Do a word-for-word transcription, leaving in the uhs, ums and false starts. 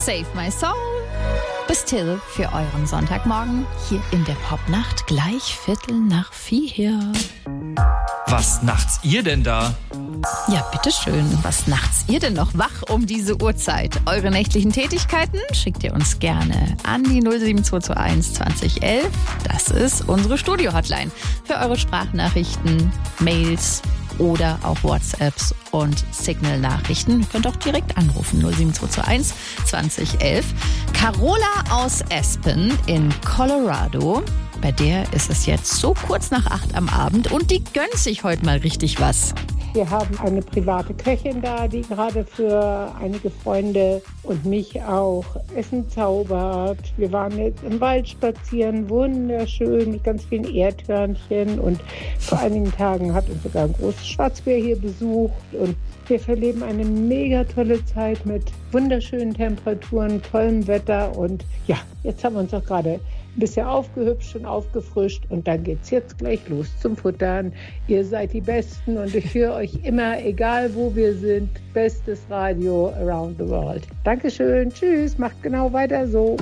Save My Soul. Bis Till für euren Sonntagmorgen hier in der Popnacht, gleich Viertel nach vier. Was nachts ihr denn da? Ja, bitteschön. Was nachts ihr denn noch wach um diese Uhrzeit? Eure nächtlichen Tätigkeiten schickt ihr uns gerne an die null sieben zwei zwei eins zwanzig elf. Das ist unsere Studio-Hotline für eure Sprachnachrichten, Mails oder auch WhatsApps und Signal-Nachrichten. Ihr könnt auch direkt anrufen, null sieben zwei zwei eins zwanzig elf. Carola aus Aspen in Colorado. Bei der ist es jetzt so kurz nach acht am Abend und die gönnt sich heute mal richtig was. Wir haben eine private Köchin da, die gerade für einige Freunde und mich auch Essen zaubert. Wir waren jetzt im Wald spazieren, wunderschön mit ganz vielen Erdhörnchen. Und vor einigen Tagen hat uns sogar ein großes Schwarzbär hier besucht. Und wir verleben eine mega tolle Zeit mit wunderschönen Temperaturen, tollem Wetter. Und ja, jetzt haben wir uns auch gerade ein bisschen aufgehübscht und aufgefrischt und dann geht's jetzt gleich los zum Futtern. Ihr seid die Besten und ich höre euch immer, egal wo wir sind, bestes Radio around the world. Dankeschön, tschüss, macht genau weiter so.